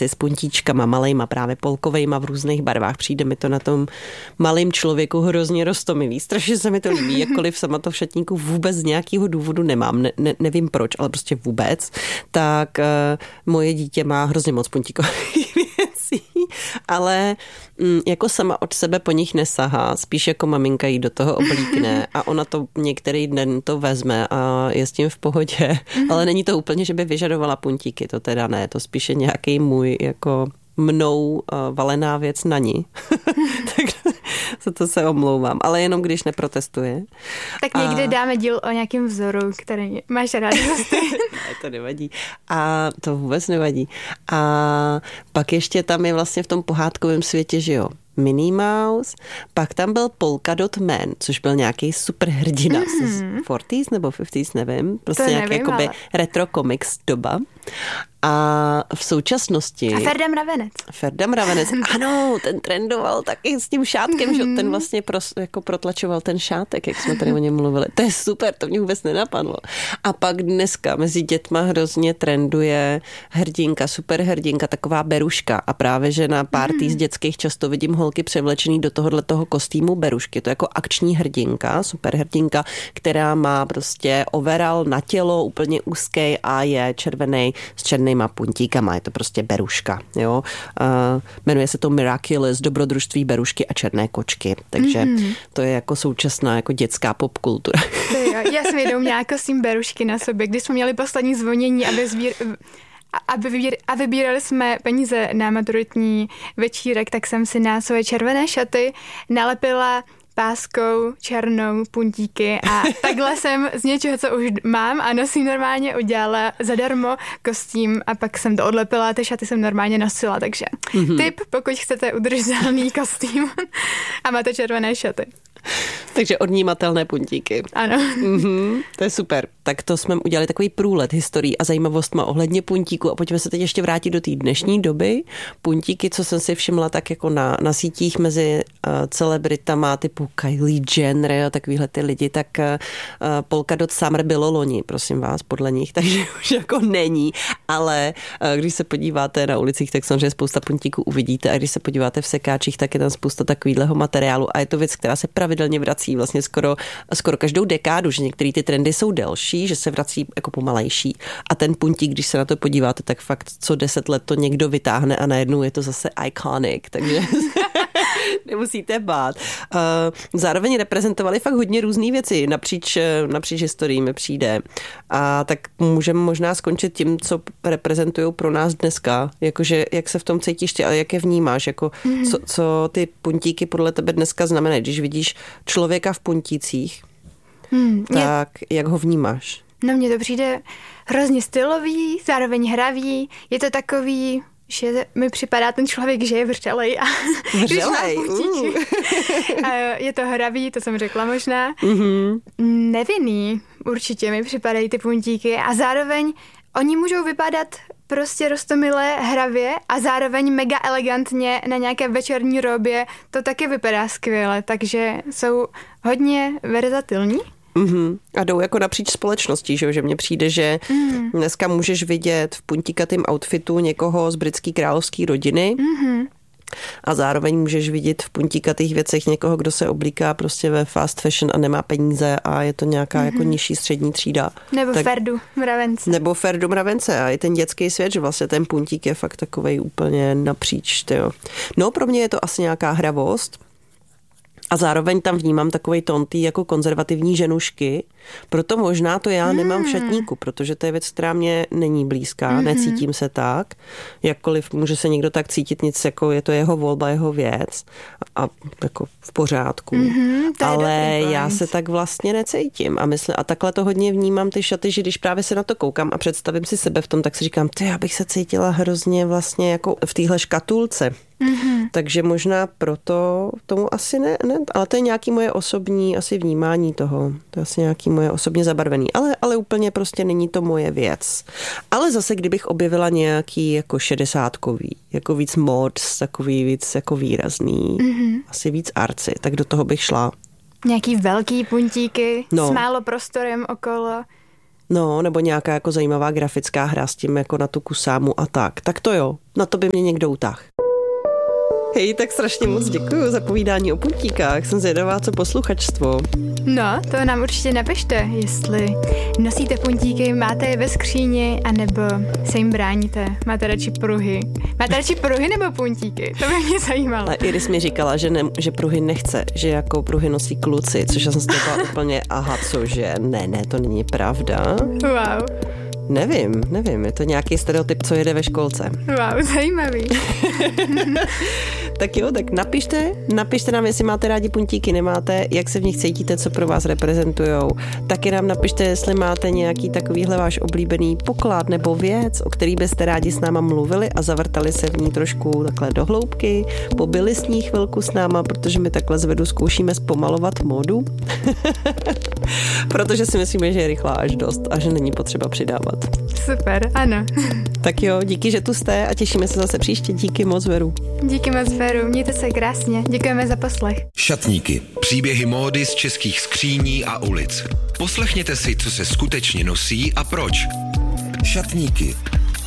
věci s puntíčkama malejma, právě polkovejma v různých barvách. Přijde mi to na tom malým člověku hrozně roztomilý. Strašně se mi to líbí, jakkoliv sama to v šatníku vůbec z nějakého důvodu nemám. Nevím proč, ale prostě vůbec. Tak moje dítě má hrozně moc puntíkových věcí, ale jako sama od sebe po nich nesahá, spíš jako maminka jí do toho oblíkne a ona to některý den to vezme a je s tím v pohodě, ale není to úplně, že by vyžadovala puntíky, to teda ne, to spíše nějaký můj jako mnou valená věc na ní. Tak za to se omlouvám, ale jenom když neprotestuje. Tak někdy dáme díl o nějakém vzoru, který máš rád. To nevadí. A to vůbec nevadí. A pak ještě tam je vlastně v tom pohádkovém světě, že jo, Minnie Mouse, pak tam byl Polka Dot Man, což byl nějaký super hrdina z 40s nebo 50s, nevím. Prostě to nějaký nevím, jakoby ale... retro comics doba. A v současnosti... A Ferda Mravenec. Ferda Mravenec, ano, ten trendoval taky s tím šátkem, že ten vlastně jako protlačoval ten šátek, jak jsme tady o něm mluvili. To je super, to mě vůbec nenapadlo. A pak dneska mezi dětma hrozně trenduje hrdinka, superhrdinka, taková beruška. A právě, že na party z dětských často vidím holky převlečený do tohoto kostýmu berušky. To je jako akční hrdinka, superhrdinka, která má prostě overall na tělo, úplně úzký a je červený s černýma puntíkama. Je to prostě beruška. Jo? Jmenuje se to Miraculous, dobrodružství berušky a černé kočky. Takže to je jako současná jako dětská popkultura. Já jsem jednou měla kostým berušky na sobě, když jsme měli poslední zvonění, a vybírali jsme peníze na maturitní večírek, tak jsem si na svoje červené šaty nalepila páskou černou puntíky a takhle jsem z něčeho, co už mám a nosím normálně, udělala zadarmo kostým a pak jsem to odlepila a ty šaty jsem normálně nosila, takže tip, pokud chcete udržitelný kostým a máte červené šaty. Takže odnímatelné puntíky. Ano. To je super. Tak to jsme udělali takový průlet historií a zajímavostma ohledně puntíku a pojďme se teď ještě vrátit do té dnešní doby. Puntíky, co jsem si všimla tak jako na sítích mezi celebritama typu Kylie Jenner a takovýhle ty lidi, tak Polka Dot Summer bylo loni, prosím vás, podle nich, takže už jako není, ale když se podíváte na ulicích, tak samozřejmě spousta puntíků uvidíte a když se podíváte v sekáčích, tak je tam spousta takovýhleho materiálu a je to věc, která se pravidelně vrací vlastně skoro každou dekádu, že některé ty trendy jsou delší, že se vrací jako pomalejší a ten puntík, když se na to podíváte, tak fakt co 10 let to někdo vytáhne a najednou je to zase iconic, takže nemusíte bát. Zároveň reprezentovali fakt hodně různý věci napříč historií mi přijde. A tak můžeme možná skončit tím, co reprezentují pro nás dneska. Jakože, jak se v tom cítíš ty, ale jak je vnímáš? Jako, co ty puntíky podle tebe dneska znamenají? Když vidíš člověka v puntících, tak jak ho vnímáš? No mně to přijde hrozně stylový, zároveň hravý. Je to takový, že mi připadá ten člověk, že je vřelej. Vřelej? Je to hravý, to jsem řekla možná. Nevinný určitě mi připadají ty puntíky a zároveň oni můžou vypadat prostě roztomilé, hravě a zároveň mega elegantně na nějaké večerní robě. To taky vypadá skvěle, takže jsou hodně verzatilní. A jdou jako napříč společností, že mně přijde, že dneska můžeš vidět v puntíkatým outfitu někoho z britské královské rodiny a zároveň můžeš vidět v puntíkatých věcech někoho, kdo se oblíká prostě ve fast fashion a nemá peníze a je to nějaká jako nižší střední třída. Nebo Ferdu Mravence. Nebo Ferdu Mravence a i ten dětský svět, že vlastně ten puntík je fakt takovej úplně napříč. Tyjo. No pro mě je to asi nějaká hravost. A zároveň tam vnímám takovej tón tý jako konzervativní ženušky, proto možná to já nemám v šatníku, protože to je věc, která mě není blízká, necítím se tak, jakkoliv může se někdo tak cítit, nic jako je to jeho volba, jeho věc a jako v pořádku, ale já se tak vlastně necítím a takhle to hodně vnímám ty šaty, že když právě se na to koukám a představím si sebe v tom, tak si říkám, já bych se cítila hrozně vlastně jako v téhle škatulce. Takže možná proto tomu asi ne, ale to je nějaký moje osobní asi vnímání toho. To je asi nějaký moje osobně zabarvený. Ale úplně prostě není to moje věc. Ale zase, kdybych objevila nějaký jako 60kový, jako víc mods, takový víc jako výrazný, asi víc arci, tak do toho bych šla. Nějaký velký puntíky s málo prostorem okolo. No, nebo nějaká jako zajímavá grafická hra s tím jako na tu kusámu a tak. Tak to jo, na to by mě někdo utáhl. Hej, tak strašně moc děkuju za povídání o puntíkách. Jsem zvědavá, co posluchačstvo. No, to nám určitě napište, jestli nosíte puntíky, máte je ve skříni, anebo se jim bráníte. Máte radši pruhy. Máte radši pruhy nebo puntíky? To by mě zajímalo. A Iris mi říkala, že pruhy nechce, že jako pruhy nosí kluci, což já jsem si řekla úplně, aha, cože, ne, to není pravda. Wow. Nevím, je to nějaký stereotyp, co jede ve školce. Wow, zajímavý. Tak jo, tak napište nám, jestli máte rádi puntíky, nemáte, jak se v nich cítíte, co pro vás reprezentujou. Taky nám napište, jestli máte nějaký takovýhle váš oblíbený poklad nebo věc, o který byste rádi s náma mluvili a zavrtali se v ní trošku takhle do hloubky, pobyli s ní chvilku s náma, protože my takhle zvedu zkoušíme zpomalovat módu. Protože si myslíme, že je rychlá až dost a že není potřeba přidávat. Super, ano. Tak jo, díky, že tu jste a těšíme se zase příště. Díky moc, Veru. Díky moc, Veru. Mějte se krásně. Děkujeme za poslech. Šatníky. Příběhy módy z českých skříní a ulic. Poslechněte si, co se skutečně nosí a proč. Šatníky.